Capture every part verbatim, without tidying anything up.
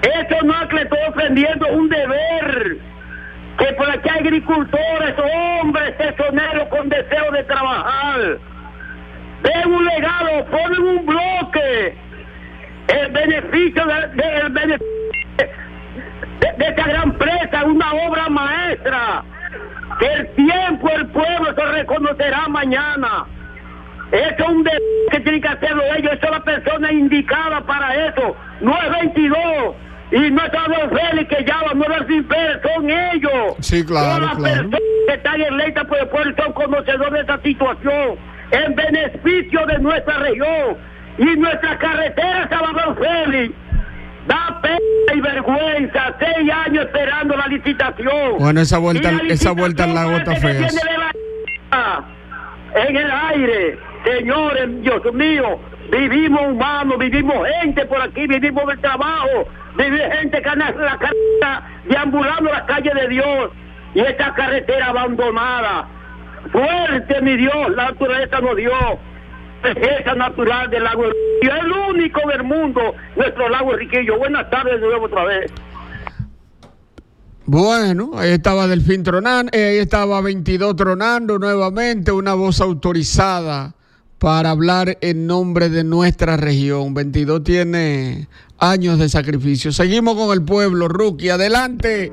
Eso no es que le estoy ofendiendo, un deber. Que por aquí hay agricultores, hombres tesoneros con deseo de trabajar. Den un legado, ponen un bloque. El beneficio de, de, el beneficio de, de esta gran presa, una obra maestra. Que el tiempo, el pueblo se reconocerá mañana. Eso es un deber que tienen que hacerlo ellos. Esa es la persona indicada para eso. No es veintidós. Y no es Adolfo Félix que llama, no es Sin Pérez, son ellos. Sí, claro, son las claro. personas que están electas por el pueblo, son conocedores de esta situación, en beneficio de nuestra región. Y nuestra carretera Salvador Félix da pena y vergüenza, seis años esperando la licitación. Bueno, esa vuelta, la esa vuelta en la gota fea. En el aire, señores, Dios mío, vivimos humanos, vivimos gente por aquí, vivimos del trabajo, vivimos gente que anda en la carretera, deambulando las calles de Dios, y esta carretera abandonada. Fuerte, mi Dios, la naturaleza nos dio, belleza natural del lago Enriquillo, el único del mundo, nuestro lago Enriquillo. Buenas tardes de nuevo otra vez. Bueno, ahí estaba Delfín tronando, eh, ahí estaba veintidós tronando nuevamente, una voz autorizada para hablar en nombre de nuestra región. veintidós tiene años de sacrificio. Seguimos con el pueblo, Rookie, adelante.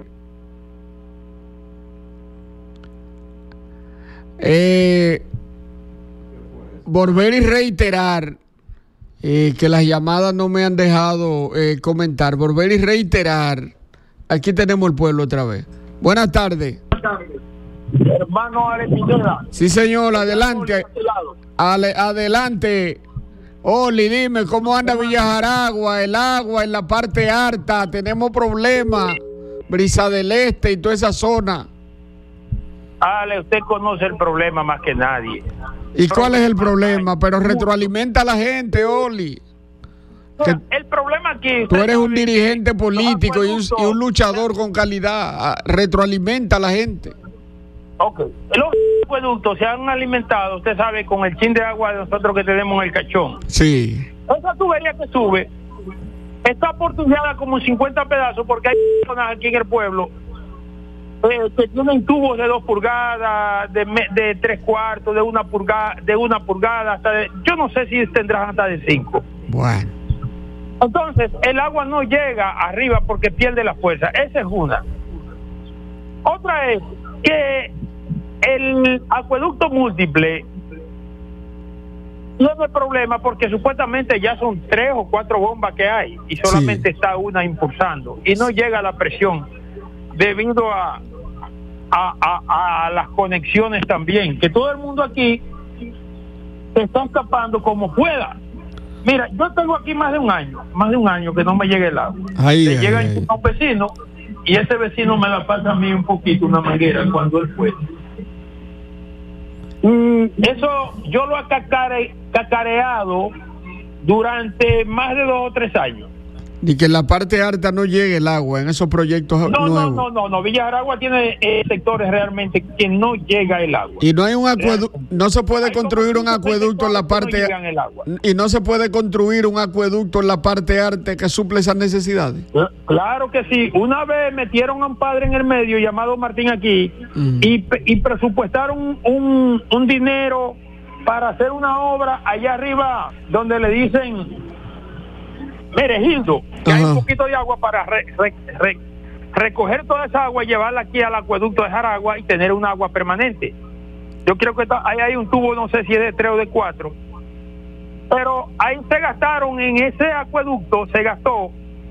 Eh, volver y reiterar eh, que las llamadas no me han dejado eh, comentar. Volver y reiterar. Aquí tenemos el pueblo otra vez. Buenas tardes. Hermano Ale Pineda. Sí, señor, adelante. Ale, adelante. Oli, dime, ¿cómo anda Villa Jaragua? El agua en la parte alta. Tenemos problemas. Brisa del Este y toda esa zona. Ale, usted conoce el problema más que nadie. ¿Y cuál es el problema? Pero retroalimenta a la gente, Oli. Que el problema aquí... Tú eres un dirigente político y un, y un luchador con calidad. Retroalimenta a la gente. Ok. Los acueductos se han alimentado, usted sabe, con el chin de agua de nosotros que tenemos en el cachón. Sí. Esa tubería que sube está aportuñada como en cincuenta pedazos porque hay personas aquí en el pueblo eh, que tienen tubos de dos pulgadas, de, de tres cuartos, de una pulgada, de una pulgada, hasta de, yo no sé si tendrán hasta de cinco. Bueno. Entonces, el agua no llega arriba porque pierde la fuerza. Esa es una. Otra es que el acueducto múltiple tiene problema porque supuestamente ya son tres o cuatro bombas que hay y solamente sí. está una impulsando y no llega la presión debido a, a, a, a las conexiones también, que todo el mundo aquí está escapando como pueda. Mira, yo tengo aquí más de un año, más de un año que no me llega el agua. Ay, Le ay, llega ay. a un vecino y ese vecino me la pasa a mí un poquito, una manguera, cuando él puede. Mm, eso yo lo he cacare, cacareado durante más de dos o tres años. Y que en la parte alta no llegue el agua en esos proyectos no, nuevos. No, no, no, no. Villa Jaragua tiene eh, sectores realmente que no llega el agua. Y no hay un acueducto, no se puede Hay construir un acueducto en la parte no y no se puede construir un acueducto en la parte alta que suple esas necesidades. Claro que sí. Una vez metieron a un padre en el medio llamado Martín aquí mm. y, y presupuestaron un, un dinero para hacer una obra allá arriba donde le dicen Merejildo, que Ajá. hay un poquito de agua para re, re, re, recoger toda esa agua y llevarla aquí al acueducto de Jaragua y tener un agua permanente. Yo creo que está, ahí hay un tubo, no sé si es de tres o de cuatro, pero ahí se gastaron, en ese acueducto se gastó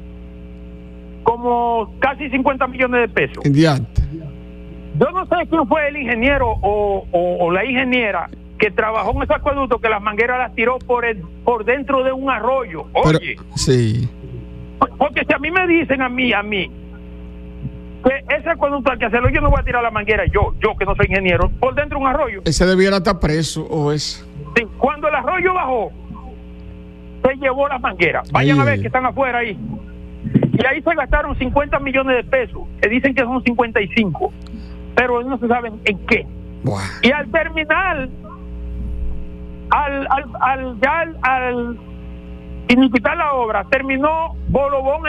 como casi cincuenta millones de pesos. Indiante. Yo no sé quién fue el ingeniero o, o, o la ingeniera que trabajó en ese acueducto, que las mangueras las tiró por el, por dentro de un arroyo. Oye, Pero, sí. Porque si a mí me dicen a mí, a mí, que ese acueducto hay que hacerlo, yo no voy a tirar la manguera, yo, yo que no soy ingeniero, por dentro de un arroyo. Ese debiera estar preso, o es. Sí, cuando el arroyo bajó, se llevó las mangueras. Vayan Ahí, a ver que están afuera ahí. Y ahí se gastaron cincuenta millones de pesos, que dicen que son cincuenta y cinco, pero no se saben en qué. Buah. Y al terminar, al, al, al, ya al, al finiquitar la obra, terminó Bolobón